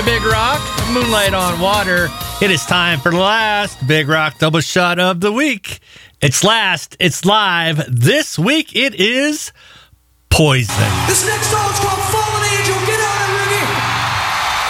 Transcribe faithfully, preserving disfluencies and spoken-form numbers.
by Big Rock, Moonlight on Water. It is time for the last Big Rock double shot of the week. It's last, it's live. This week it is Poison. This next song's